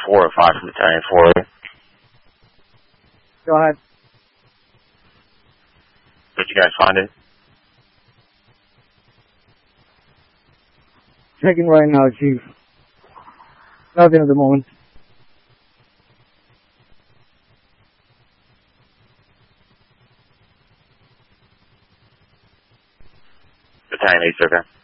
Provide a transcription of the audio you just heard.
405 from Battalion 4. Go ahead. Did you guys find it? Checking right now, Chief. Nothing at the moment. Battalion 8, okay.